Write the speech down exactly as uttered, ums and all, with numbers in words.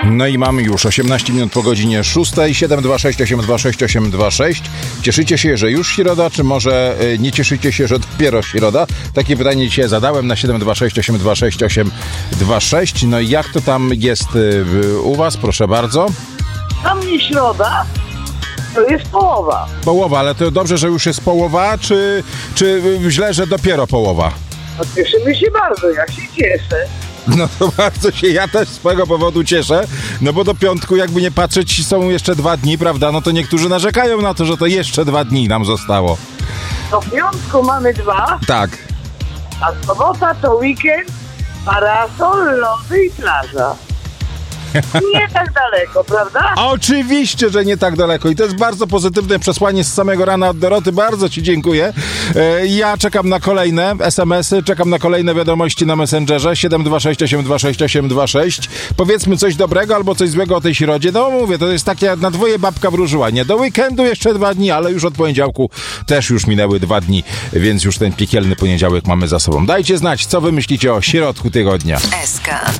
No i mamy już osiemnaście minut po godzinie szóstej, siedem dwa sześć osiem dwa sześć osiem dwa sześć. Cieszycie się, że już środa, czy może y, nie cieszycie się, że dopiero środa? Takie pytanie dzisiaj zadałem na siedem dwa sześć osiem dwa sześć osiem dwa sześć. No i jak to tam jest y, u was? Proszę bardzo. Dla mnie środa to jest połowa. Połowa, ale to dobrze, że już jest połowa, czy, czy źle, że dopiero połowa? No cieszymy się bardzo, ja się cieszę. No to bardzo się, ja też z tego powodu cieszę, no bo do piątku, jakby nie patrzeć, są jeszcze dwa dni, prawda? No to niektórzy narzekają na to, że to jeszcze dwa dni nam zostało. Do piątku mamy dwa, Tak. a sobota to weekend, parasol, lody i plaża. Nie tak daleko, prawda? Oczywiście, że nie tak daleko i to jest bardzo pozytywne przesłanie z samego rana od Doroty, bardzo ci dziękuję. E, ja czekam na kolejne es em esy, czekam na kolejne wiadomości na Messengerze siedem dwa sześć osiem dwa sześć osiem dwa sześć. Powiedzmy coś dobrego albo coś złego o tej środzie. No mówię, to jest takie na dwoje babka wróżyła, nie? Do weekendu jeszcze dwa dni, ale już od poniedziałku też już minęły dwa dni, więc już ten piekielny poniedziałek mamy za sobą. Dajcie znać, co wy myślicie o środku tygodnia. S K.